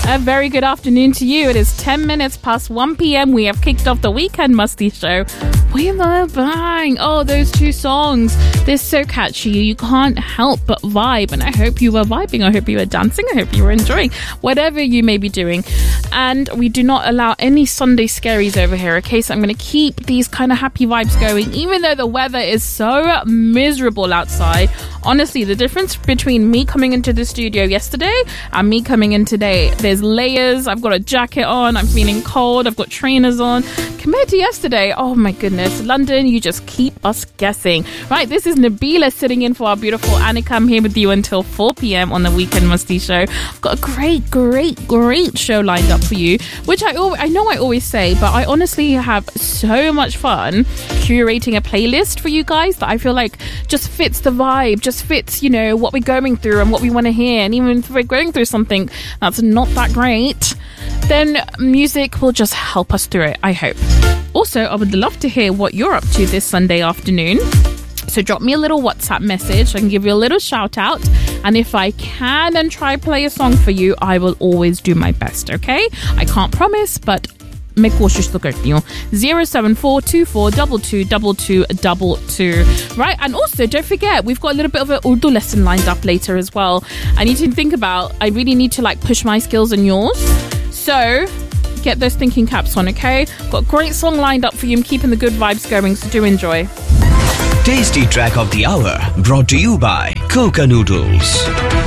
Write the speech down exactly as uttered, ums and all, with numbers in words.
A very good afternoon to you. It is ten minutes past one p.m. We have kicked off the Weekend Musty Show with a bang. Oh, those two songs. They're so catchy. You can't help but vibe. And I hope you were vibing. I hope you were dancing. I hope you were enjoying whatever you may be doing. And we do not allow any Sunday scaries over here, okay? So I'm going to keep these kind of happy vibes going, even though the weather is so miserable outside. Honestly, the difference between me coming into the studio yesterday and me coming in today, there's layers. I've got a jacket on. I'm feeling cold. I've got trainers on. Compared to yesterday, oh my goodness, London, you just keep us guessing. Right, this is Nabila sitting in for our beautiful Annika. I'm here with you until four p.m. on the Weekend Musty Show. I've got a great, great, great show lined up for you, which I, al- I know I always say, but I honestly have so much fun curating a playlist for you guys that I feel like just fits the vibe, just fits, you know, what we're going through and what we want to hear. And even if we're going through something that's not that great, then music will just help us through it, I hope. Also, I would love to hear what you're up to this Sunday afternoon. So drop me a little WhatsApp message. I can give you a little shout out. And if I can and try play a song for you, I will always do my best, okay? I can't promise, but मैं कोशिश तो करती हूँ. zero seven four two four two two two two two two. Right, and also don't forget, we've got a little bit of an Urdu lesson lined up later as well. I need to think about, I really need to like push my skills and yours. So get those thinking caps on, okay? Got a great song lined up for you. I'm keeping the good vibes going, so do enjoy. Tasty Track of the Hour, brought to you by Coca Noodles.